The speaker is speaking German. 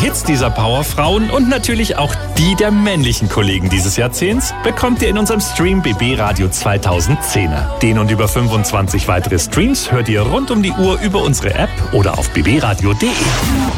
Hits dieser Powerfrauen und natürlich auch die der männlichen Kollegen dieses Jahrzehnts bekommt ihr in unserem Stream BB Radio 2010er. Den und über 25 weitere Streams hört ihr rund um die Uhr über unsere App oder auf bbradio.de.